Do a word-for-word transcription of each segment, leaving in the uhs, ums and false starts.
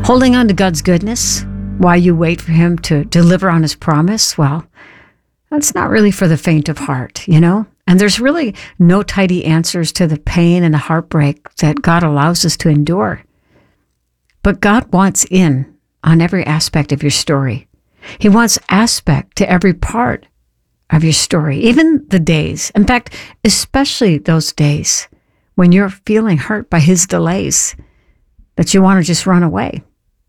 Holding on to God's goodness while you wait for him to deliver on his promise, well, that's not really for the faint of heart, you know? And there's really no tidy answers to the pain and the heartbreak that God allows us to endure. But God wants in on every aspect of your story. He wants aspect to every part of your story, even the days. In fact, especially those days when you're feeling hurt by his delays, that you want to just run away.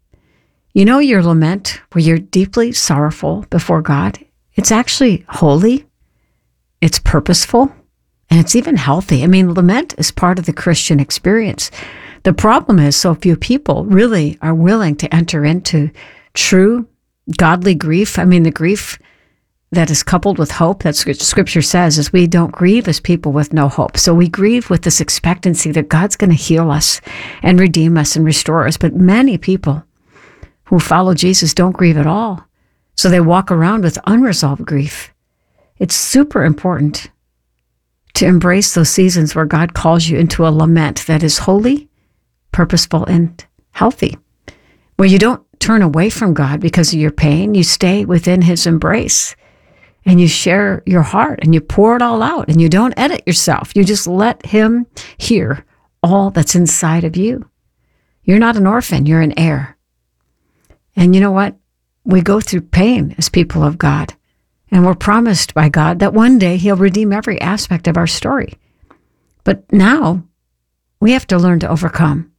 You know, your lament, where you're deeply sorrowful before God, it's actually holy, it's purposeful, and it's even healthy. I mean, lament is part of the Christian experience. The problem is so few people really are willing to enter into true godly grief. I mean, the grief that is coupled with hope, that's what Scripture says, is we don't grieve as people with no hope. So we grieve with this expectancy that God's going to heal us and redeem us and restore us. But many people who follow Jesus don't grieve at all. So they walk around with unresolved grief. It's super important to embrace those seasons where God calls you into a lament that is holy, purposeful, and healthy, where you don't turn away from God because of your pain. You stay within his embrace and you share your heart and you pour it all out and you don't edit yourself. You just let him hear all that's inside of you. You're not an orphan, you're an heir. And you know what? We go through pain as people of God, and we're promised by God that one day he'll redeem every aspect of our story. But now we have to learn to overcome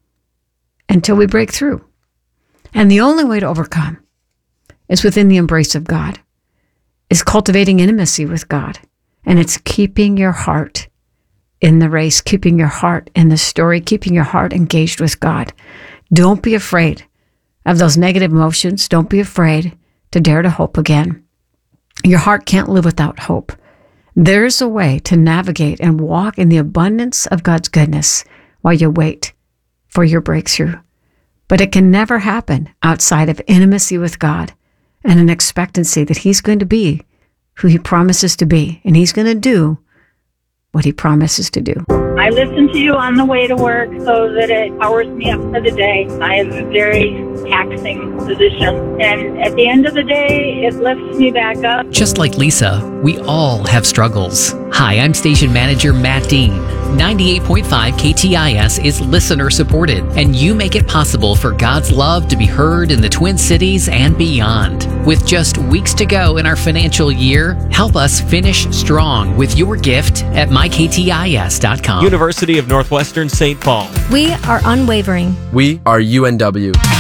until we break through. And the only way to overcome is within the embrace of God, is cultivating intimacy with God. And it's keeping your heart in the race, keeping your heart in the story, keeping your heart engaged with God. Don't be afraid of those negative emotions. Don't be afraid to dare to hope again. Your heart can't live without hope. There's a way to navigate and walk in the abundance of God's goodness while you wait for your breakthrough. But it can never happen outside of intimacy with God and an expectancy that he's going to be who he promises to be, and he's going to do what he promises to do. I listen to you on the way to work so that it powers me up for the day. I have a very taxing position, and at the end of the day, it lifts me back up. Just like Lisa, we all have struggles. Hi, I'm station manager Matt Dean. ninety-eight point five K T I S is listener supported, and you make it possible for God's love to be heard in the Twin Cities and beyond. With just weeks to go in our financial year, help us finish strong with your gift at my k t i s dot com. University of Northwestern Saint Paul. We are unwavering. We are U N W.